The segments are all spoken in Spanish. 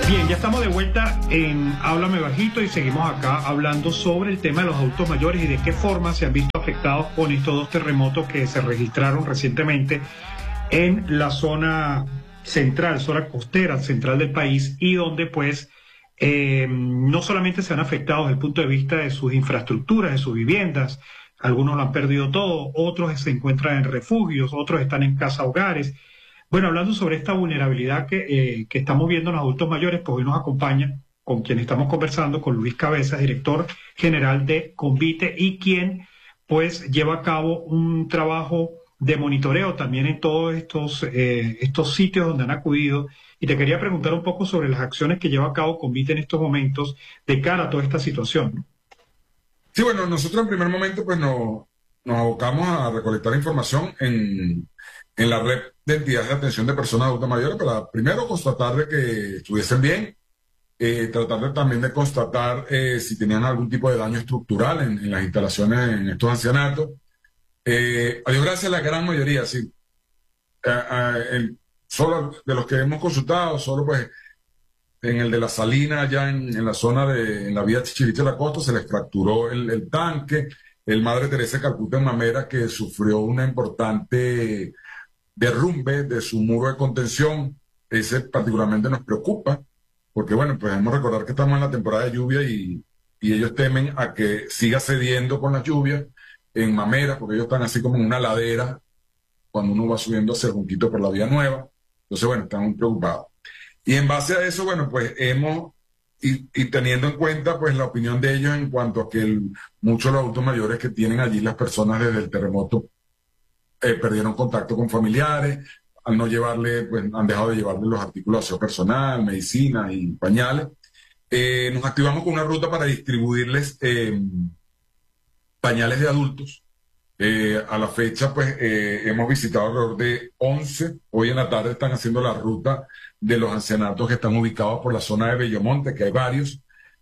Bien, ya estamos de vuelta en Háblame Bajito y seguimos acá hablando sobre el tema de los adultos mayores y de qué forma se han visto afectados con estos dos terremotos que se registraron recientemente en la zona central, zona costera central del país, y donde pues no solamente se han afectado desde el punto de vista de sus infraestructuras, de sus viviendas, algunos lo han perdido todo, otros se encuentran en refugios, otros están en casa hogares. Bueno, hablando sobre esta vulnerabilidad que estamos viendo en los adultos mayores, pues hoy nos acompaña, con quien estamos conversando, con Luis Cabezas, director general de Convite, y quien pues lleva a cabo un trabajo de monitoreo también en todos estos sitios donde han acudido. Y te quería preguntar un poco sobre las acciones que lleva a cabo Convite en estos momentos de cara a toda esta situación, ¿no? Sí, bueno, nosotros en primer momento pues nos abocamos a recolectar información en la red de entidades de atención de personas adultas mayores para primero constatar de que estuviesen bien, tratar también de constatar si tenían algún tipo de daño estructural en las instalaciones en estos ancianatos. A Dios gracias, la gran mayoría, sí. Solo de los que hemos consultado, solo pues en el de la Salina, allá en la zona en la vía Chichiriche de la Costa, se les fracturó el tanque. El Madre Teresa de Calcuta en Mamera, que sufrió una importante derrumbe de su muro de contención. Ese particularmente nos preocupa, porque bueno, pues debemos recordar que estamos en la temporada de lluvia y ellos temen a que siga cediendo con las lluvias en Mamera, porque ellos están así como en una ladera cuando uno va subiendo hacia el Junquito por la vía nueva. Entonces, bueno, están muy preocupados. Y en base a eso, bueno, pues y teniendo en cuenta pues la opinión de ellos en cuanto a que muchos de los adultos mayores que tienen allí las personas desde el terremoto perdieron contacto con familiares, al no llevarle, pues han dejado de llevarle los artículos de aseo personal, medicinas y pañales. Nos activamos con una ruta para distribuirles pañales de adultos. A la fecha, pues hemos visitado alrededor de 11. Hoy en la tarde están haciendo la ruta de los ancianatos que están ubicados por la zona de Bellomonte, que hay varios.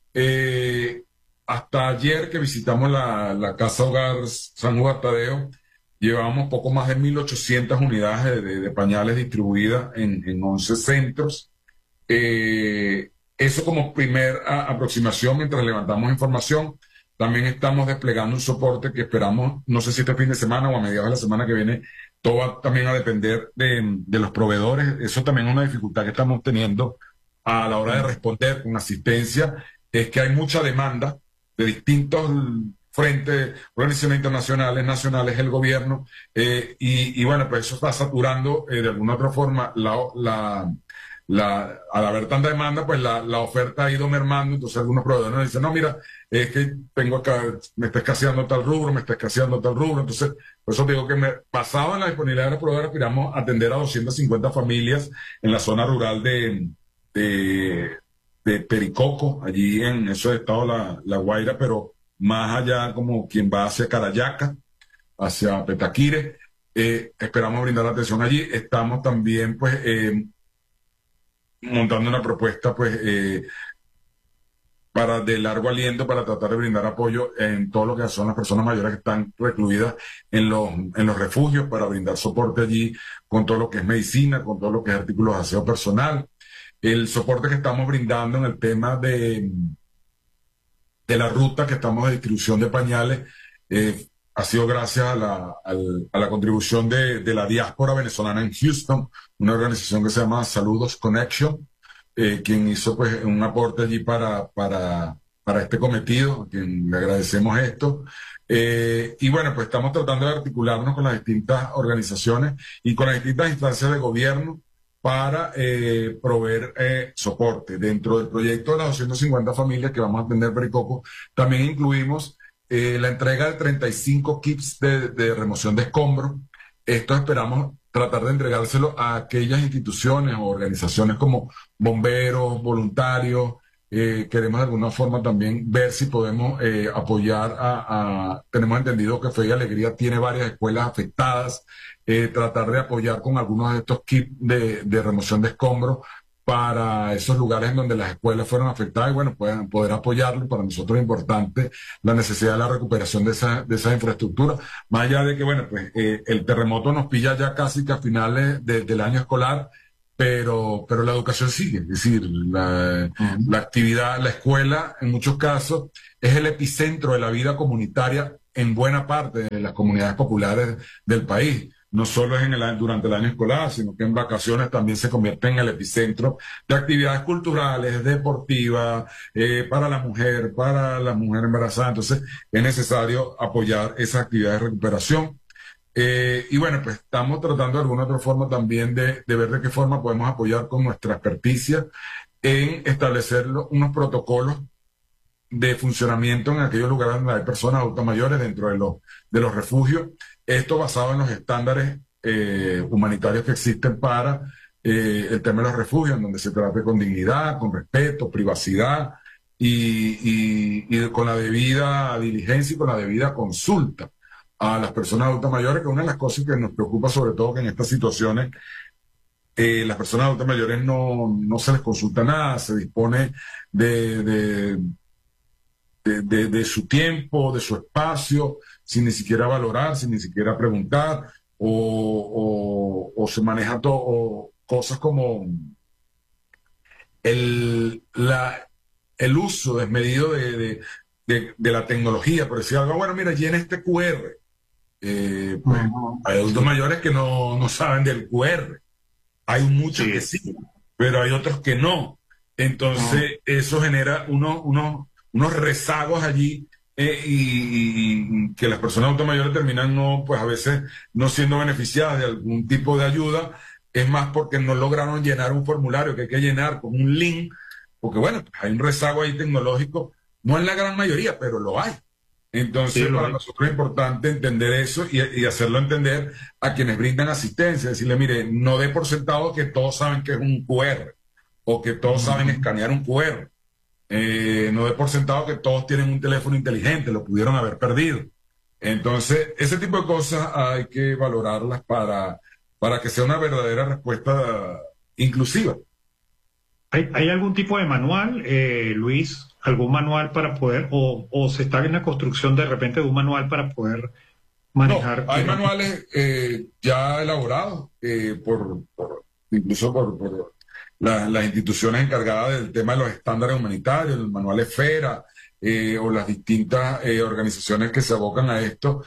Hasta ayer que visitamos la Casa Hogar San Juan Tadeo, llevábamos poco más de 1.800 unidades de pañales distribuidas en 11 centros. Eso como primer aproximación mientras levantamos información. También estamos desplegando un soporte que esperamos, no sé si este fin de semana o a mediados de la semana que viene. Todo va también a depender de los proveedores. Eso también es una dificultad que estamos teniendo a la hora de responder con asistencia. Es que hay mucha demanda de distintos frentes, organizaciones internacionales, nacionales, el gobierno, y bueno, pues eso está saturando de alguna otra forma al haber tanta demanda, pues la oferta ha ido mermando. Entonces algunos proveedores nos dicen, no, mira, es que tengo acá, me está escaseando tal rubro, me está escaseando tal rubro. Entonces, por eso digo que basado en la disponibilidad de los proveedores, aspiramos a atender a 250 familias en la zona rural de Pericoco, allí en eso estado La Guaira, pero más allá como quien va hacia Carayaca, hacia Petaquire. Esperamos brindar atención allí. Estamos también, pues, montando una propuesta, pues, de largo aliento para tratar de brindar apoyo en todo lo que son las personas mayores que están recluidas en los refugios, para brindar soporte allí con todo lo que es medicina, con todo lo que es artículos de aseo personal. El soporte que estamos brindando en el tema de la ruta que estamos de distribución de pañales ha sido gracias a la contribución de la diáspora venezolana en Houston, una organización que se llama Saludos Connection, quien hizo pues un aporte allí para este cometido, a quien le agradecemos esto. Y bueno, pues estamos tratando de articularnos con las distintas organizaciones y con las distintas instancias de gobierno para proveer soporte. Dentro del proyecto de las 250 familias que vamos a atender Pericoco, también incluimos la entrega de 35 kits de remoción de escombros. Esto esperamos tratar de entregárselo a aquellas instituciones o organizaciones como bomberos, voluntarios. Queremos de alguna forma también ver si podemos apoyar tenemos entendido que Fe y Alegría tiene varias escuelas afectadas, tratar de apoyar con algunos de estos kits de remoción de escombros para esos lugares en donde las escuelas fueron afectadas y bueno, puedan poder apoyarlo. Para nosotros es importante la necesidad de la recuperación de esa infraestructura, más allá de que, bueno, pues el terremoto nos pilla ya casi que a finales del año escolar. pero la educación sigue, es decir, la actividad, la escuela, en muchos casos, es el epicentro de la vida comunitaria en buena parte de las comunidades populares del país. No solo es durante el año escolar, sino que en vacaciones también se convierte en el epicentro de actividades culturales, deportivas, para la mujer embarazada. Entonces, es necesario apoyar esas actividades de recuperación. Y bueno, pues estamos tratando de alguna otra forma también de ver de qué forma podemos apoyar con nuestra experticia en establecer unos protocolos de funcionamiento en aquellos lugares donde hay personas adultas mayores dentro de los refugios. Esto basado en los estándares humanitarios que existen para el tema de los refugios, en donde se trate con dignidad, con respeto, privacidad y con la debida diligencia y con la debida consulta a las personas adultas mayores, que una de las cosas que nos preocupa sobre todo que en estas situaciones las personas adultas mayores no se les consulta nada, se dispone de su tiempo, de su espacio, sin ni siquiera valorar, sin ni siquiera preguntar, o se maneja todo, cosas como el uso desmedido de la tecnología, por decir algo, bueno, mira, llena este QR. Pues, hay adultos mayores que no saben del QR. Hay muchos que sí, pero hay otros que no. Entonces, eso genera unos rezagos allí y que las personas adultas mayores terminan pues a veces no siendo beneficiadas de algún tipo de ayuda, es más porque no lograron llenar un formulario que hay que llenar con un link, porque bueno, hay un rezago ahí tecnológico, no en la gran mayoría, pero lo hay. Entonces, para nosotros es importante entender eso y hacerlo entender a quienes brindan asistencia, decirle, mire, no dé por sentado que todos saben que es un QR o que todos saben escanear un QR. No dé por sentado que todos tienen un teléfono inteligente, lo pudieron haber perdido. Entonces, ese tipo de cosas hay que valorarlas para que sea una verdadera respuesta inclusiva. ¿Hay algún tipo de manual, Luis? ¿Algún manual para poder, o se está en la construcción de repente de un manual para poder manejar? No, hay manuales ya elaborados incluso por las instituciones encargadas del tema de los estándares humanitarios, el manual Esfera, o las distintas organizaciones que se abocan a esto,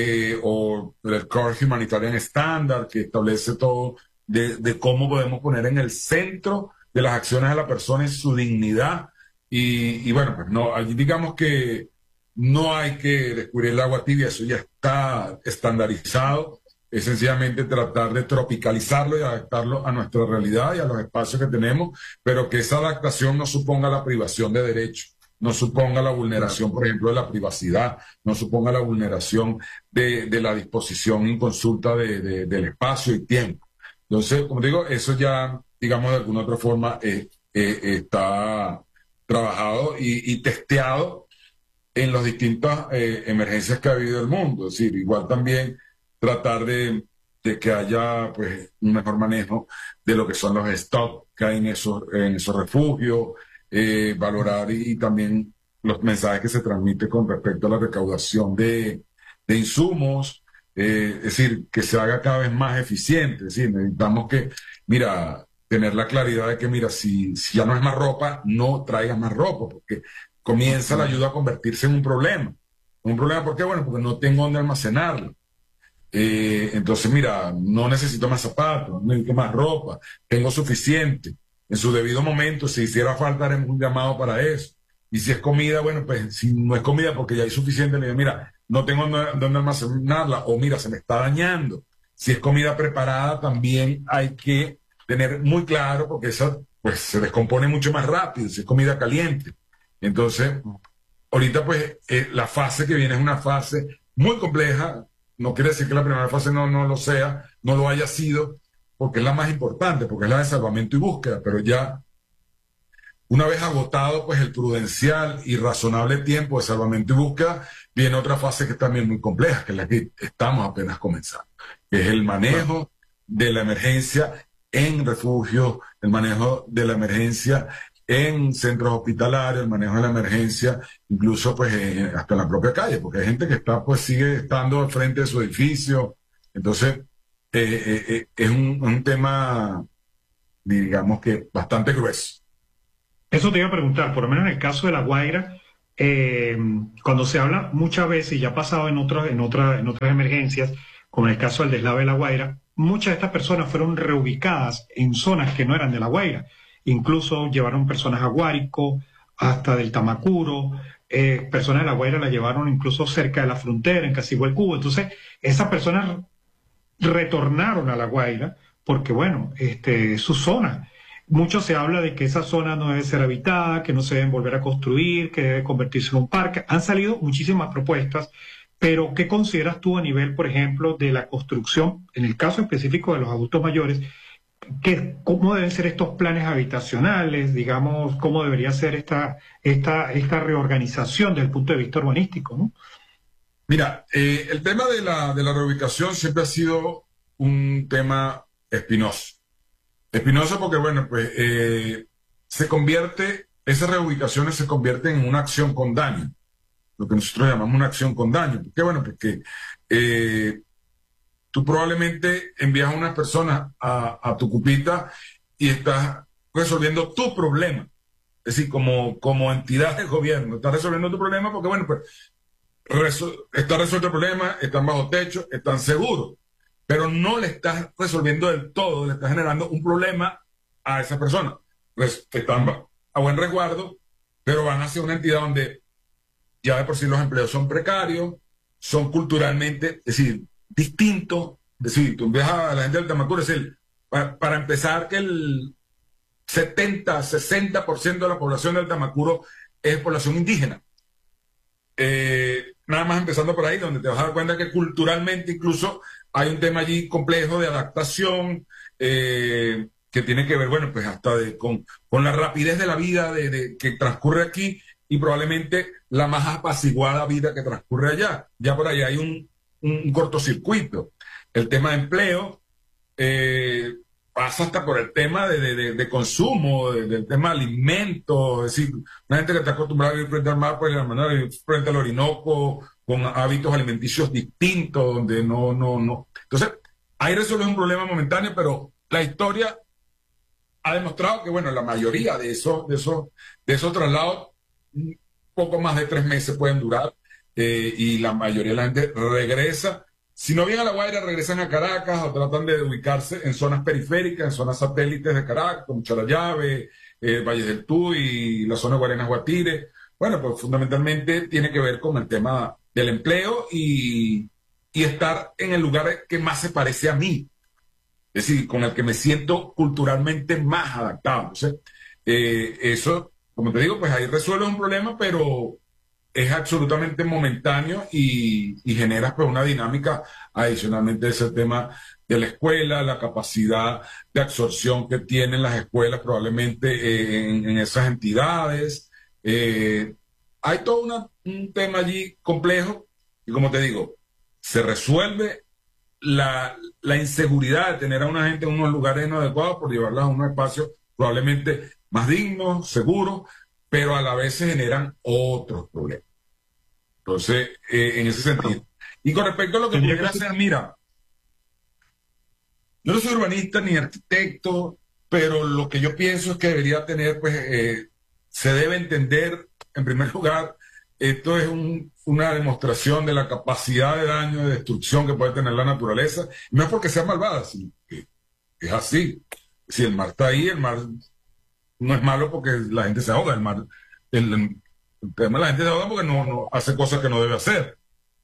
o el Core Humanitarian Standard, que establece todo de cómo podemos poner en el centro de las acciones de la persona en su dignidad. Y bueno, pues no, allí digamos que no hay que descubrir el agua tibia, eso ya está estandarizado. Es sencillamente tratar de tropicalizarlo y adaptarlo a nuestra realidad y a los espacios que tenemos, pero que esa adaptación no suponga la privación de derechos, no suponga la vulneración, por ejemplo, de la privacidad, no suponga la vulneración de la disposición inconsulta del espacio y tiempo. Entonces, como digo, eso ya, digamos, de alguna otra forma está trabajado y testeado en las distintas emergencias que ha habido en el mundo. Es decir, igual también tratar de que haya pues un mejor manejo de lo que son los stocks que hay en esos refugios, valorar y también los mensajes que se transmiten con respecto a la recaudación de insumos, es decir, que se haga cada vez más eficiente. Es decir, necesitamos que, mira, tener la claridad de que, mira, si ya no es más ropa, no traigas más ropa, porque comienza la ayuda a convertirse en un problema. ¿Un problema por qué? Bueno, porque no tengo dónde almacenarlo. Entonces, mira, no necesito más zapatos, no necesito más ropa, tengo suficiente. En su debido momento, si hiciera falta, haremos un llamado para eso. Y si es comida, bueno, pues si no es comida porque ya hay suficiente, le digo, mira, no tengo dónde almacenarla, o mira, se me está dañando. Si es comida preparada, también hay que tener muy claro, porque esa pues se descompone mucho más rápido, si es comida caliente. Entonces, ahorita pues la fase que viene es una fase muy compleja. No quiere decir que la primera fase no lo sea, no lo haya sido, porque es la más importante, porque es la de salvamento y búsqueda, pero ya una vez agotado pues el prudencial y razonable tiempo de salvamento y búsqueda, viene otra fase que es también muy compleja, que es la que estamos apenas comenzando, que es el manejo de la emergencia en refugios, el manejo de la emergencia en centros hospitalarios, el manejo de la emergencia, incluso pues hasta en la propia calle, porque hay gente que sigue estando al frente de su edificio. Entonces, es un tema digamos que bastante grueso. Eso te iba a preguntar, por lo menos en el caso de La Guaira, cuando se habla muchas veces, y ya ha pasado en otras emergencias, como en el caso del deslave de La Guaira, muchas de estas personas fueron reubicadas en zonas que no eran de La Guaira. Incluso llevaron personas a Guárico, hasta del Tamacuro, personas de La Guaira la llevaron incluso cerca de la frontera, en Casigualcubo. Entonces, esas personas retornaron a La Guaira porque, bueno, su zona. Mucho se habla de que esa zona no debe ser habitada, que no se deben volver a construir, que debe convertirse en un parque. Han salido muchísimas propuestas, pero ¿qué consideras tú a nivel, por ejemplo, de la construcción, en el caso específico de los adultos mayores, cómo deben ser estos planes habitacionales, digamos, cómo debería ser esta reorganización desde el punto de vista urbanístico, ¿no? Mira, el tema de la reubicación siempre ha sido un tema espinoso. Espinoso porque, bueno, pues esas reubicaciones se convierten en una acción con daño, lo que nosotros llamamos una acción con daño. ¿Por qué? Bueno, porque tú probablemente envías a unas personas a tu cupita y estás resolviendo tu problema. Es decir, como entidad de gobierno, estás resolviendo tu problema porque, bueno, pues está resuelto el problema, están bajo techo, están seguros, pero no le estás resolviendo del todo, le estás generando un problema a esa persona. Pues están a buen resguardo, pero van hacia una entidad donde ya de por sí los empleos son precarios, son culturalmente, es decir, distintos. Es decir, tú ves a la gente del Tamacuro, es decir, para empezar que el 70-60% de la población del Tamacuro es población indígena. Nada más empezando por ahí, donde te vas a dar cuenta que culturalmente incluso hay un tema allí complejo de adaptación, que tiene que ver, bueno, pues hasta con la rapidez de la vida que transcurre aquí y probablemente la más apaciguada vida que transcurre allá. Ya por ahí hay un cortocircuito. El tema de empleo pasa hasta por el tema de consumo, del tema de alimentos, es decir, una gente que está acostumbrada a vivir frente al mar, pues la manera de vivir frente al Orinoco, con hábitos alimenticios distintos, donde no. Entonces, ahí resuelve un problema momentáneo, pero la historia ha demostrado que, bueno, la mayoría de esos traslados, poco más de 3 meses pueden durar, y la mayoría de la gente regresa. Si no vienen a La Guaira, regresan a Caracas o tratan de ubicarse en zonas periféricas, en zonas satélites de Caracas, como Charallave, Valles del Tuy, la zona de Guarenas Guatire. Bueno, pues fundamentalmente tiene que ver con el tema del empleo y estar en el lugar que más se parece a mí, es decir, con el que me siento culturalmente más adaptado. Entonces, eso, como te digo, pues ahí resuelve un problema, pero es absolutamente momentáneo y genera pues una dinámica adicionalmente ese tema de la escuela, la capacidad de absorción que tienen las escuelas probablemente en esas entidades. Hay todo un tema allí complejo y, como te digo, se resuelve la inseguridad de tener a una gente en unos lugares no adecuados por llevarlas a unos espacios probablemente más dignos, seguros, pero a la vez se generan otros problemas. Entonces, en ese sentido. Y con respecto a lo que pudiera hacer, mira, yo no soy urbanista ni arquitecto, pero lo que yo pienso es que debería tener, pues, se debe entender, en primer lugar, esto es una demostración de la capacidad de daño, de destrucción que puede tener la naturaleza. No es porque sea malvada, sino que es así. Si el mar está ahí, el mar no es malo porque la gente se ahoga. El tema de la gente se ahoga porque no hace cosas que no debe hacer.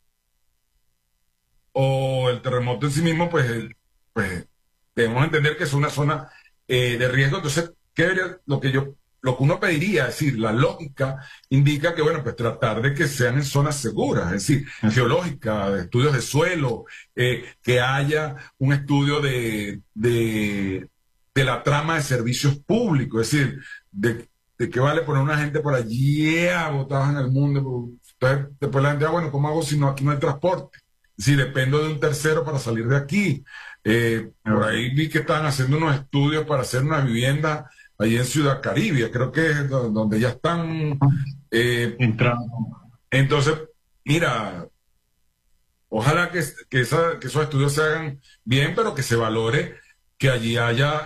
O el terremoto en sí mismo, pues debemos entender que es una zona de riesgo. Entonces, lo que uno pediría, es decir, la lógica indica que, bueno, pues tratar de que sean en zonas seguras, es decir, geológicas, de estudios de suelo, que haya un estudio de la trama de servicios públicos, es decir, de qué vale poner una gente por allí agotados en el mundo. Entonces, después la gente, bueno, ¿cómo hago si aquí no hay transporte? Si dependo de un tercero para salir de aquí. Por ahí vi que estaban haciendo unos estudios para hacer una vivienda allí en Ciudad Caribe, creo que es donde ya están entrando. Entonces, mira, ojalá que esos estudios se hagan bien, pero que se valore que allí haya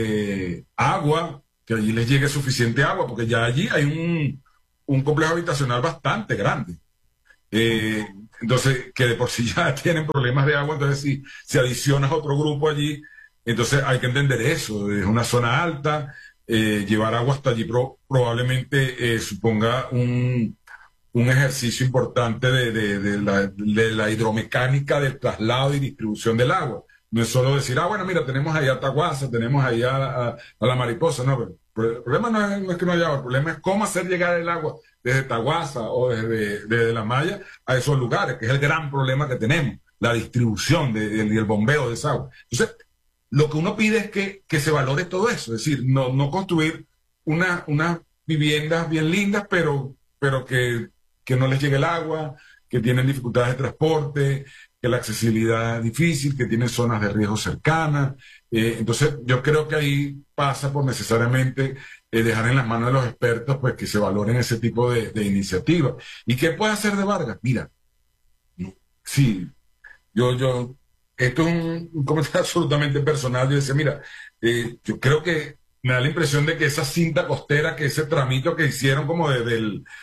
agua, que allí les llegue suficiente agua, porque ya allí hay un complejo habitacional bastante grande. Entonces, que de por sí ya tienen problemas de agua, entonces si adicionas otro grupo allí, entonces hay que entender eso, es una zona alta, llevar agua hasta allí probablemente suponga un ejercicio importante de la hidromecánica del traslado y distribución del agua. No es solo decir, bueno, mira, tenemos ahí a Taguasa, tenemos ahí a la Mariposa, no, pero el problema no es que no haya agua, el problema es cómo hacer llegar el agua desde Taguasa o desde La Maya a esos lugares, que es el gran problema que tenemos, la distribución y el bombeo de esa agua. Entonces, lo que uno pide es que se valore todo eso, es decir, no construir unas viviendas bien lindas, pero que no les llegue el agua, que tienen dificultades de transporte, que la accesibilidad es difícil, que tienen zonas de riesgo cercanas. Entonces, yo creo que ahí pasa por necesariamente dejar en las manos de los expertos pues que se valoren ese tipo de iniciativas. ¿Y qué puede hacer de Vargas? Mira, sí, esto es un comentario absolutamente personal. Yo decía, mira, yo creo que me da la impresión de que esa cinta costera, que ese tramito que hicieron como desde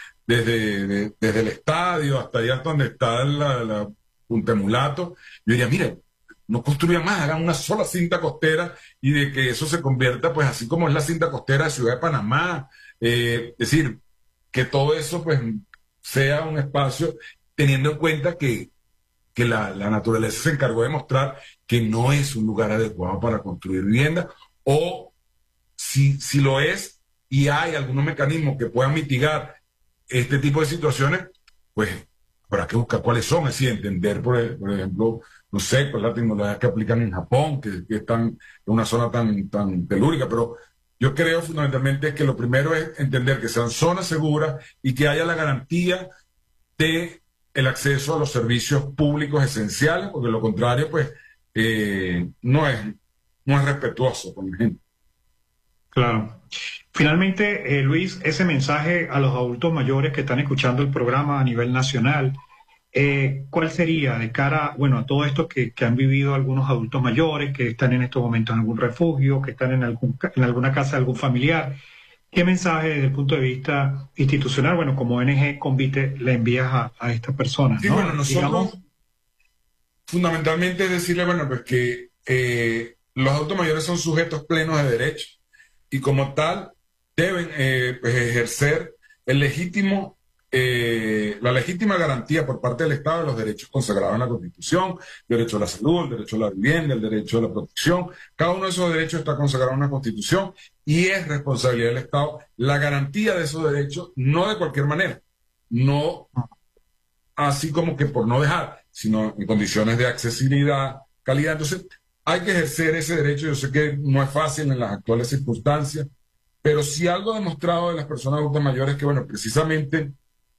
el estadio hasta allá donde está la Punta Mulato, yo diría, mire, no construyan más, hagan una sola cinta costera y de que eso se convierta, pues así como es la cinta costera de Ciudad de Panamá, es decir, que todo eso pues sea un espacio teniendo en cuenta que la naturaleza se encargó de mostrar que no es un lugar adecuado para construir vivienda, o si lo es y hay algunos mecanismos que puedan mitigar este tipo de situaciones, pues habrá que buscar cuáles son, así entender, por ejemplo, no sé, pues la tecnología que aplican en Japón, que están en una zona tan telúrica, pero yo creo fundamentalmente que lo primero es entender que sean zonas seguras y que haya la garantía de el acceso a los servicios públicos esenciales, porque lo contrario, pues, no es respetuoso con la gente. Claro. Finalmente, Luis, ese mensaje a los adultos mayores que están escuchando el programa a nivel nacional, ¿cuál sería de cara, bueno, a todo esto que han vivido algunos adultos mayores que están en estos momentos en algún refugio, que están en alguna casa de algún familiar? ¿Qué mensaje desde el punto de vista institucional, bueno, como ONG Convite, le envías a estas personas? Sí, ¿no? bueno, nosotros fundamentalmente es decirle, bueno, pues que los adultos mayores son sujetos plenos de derechos y como tal deben pues ejercer la legítima garantía por parte del Estado de los derechos consagrados en la Constitución, el derecho a la salud, el derecho a la vivienda, el derecho a la protección. Cada uno de esos derechos está consagrado en la Constitución y es responsabilidad del Estado la garantía de esos derechos, no de cualquier manera, no así como que por no dejar, sino en condiciones de accesibilidad, calidad. Entonces, hay que ejercer ese derecho. Yo sé que no es fácil en las actuales circunstancias, pero si algo demostrado de las personas adultas mayores que, bueno, precisamente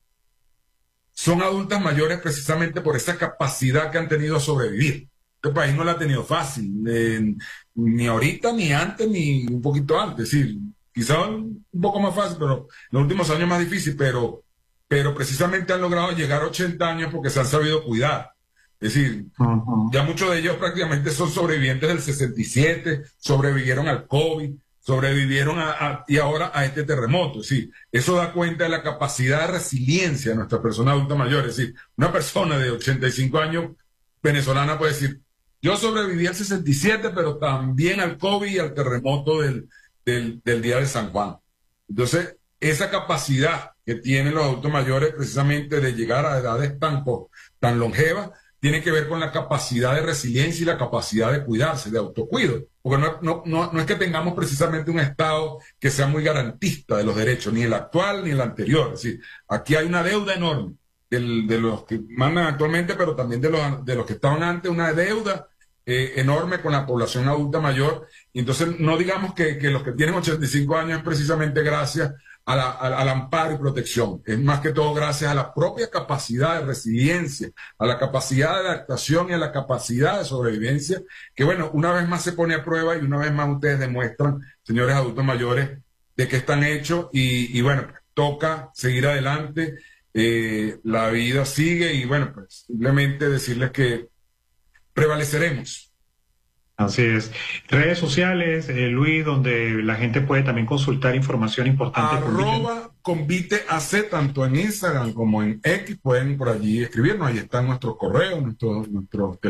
son adultas mayores precisamente por esa capacidad que han tenido a sobrevivir. Este país no la ha tenido fácil, ni ahorita, ni antes, ni un poquito antes. Sí, quizá un poco más fácil, pero en los últimos años más difícil, pero precisamente han logrado llegar a 80 años porque se han sabido cuidar. Es decir, ya muchos de ellos prácticamente son sobrevivientes del 67, sobrevivieron al COVID, sobrevivieron y ahora a este terremoto. Es decir, eso da cuenta de la capacidad de resiliencia de nuestra persona adulta mayor. Es decir, una persona de 85 años venezolana puede decir, yo sobreviví al 67, pero también al COVID y al terremoto del día de San Juan. Entonces, esa capacidad que tienen los adultos mayores precisamente de llegar a edades tan longevas, tiene que ver con la capacidad de resiliencia y la capacidad de cuidarse, de autocuido. Porque no es que tengamos precisamente un Estado que sea muy garantista de los derechos, ni el actual ni el anterior. Es decir, aquí hay una deuda enorme de los que mandan actualmente, pero también de los que estaban antes, una deuda enorme con la población adulta mayor. Y entonces no digamos que los que tienen 85 años es precisamente gracias al amparo y protección. Es más que todo gracias a la propia capacidad de resiliencia, a la capacidad de adaptación y a la capacidad de sobrevivencia, que bueno, una vez más se pone a prueba y una vez más ustedes demuestran, señores adultos mayores, de que están hechos y bueno, toca seguir adelante, la vida sigue y bueno, pues simplemente decirles que prevaleceremos Así es. Redes sociales, Luis, donde la gente puede también consultar información importante. @conviteac, tanto en Instagram como en X, pueden por allí escribirnos, ahí están nuestros correos, nuestros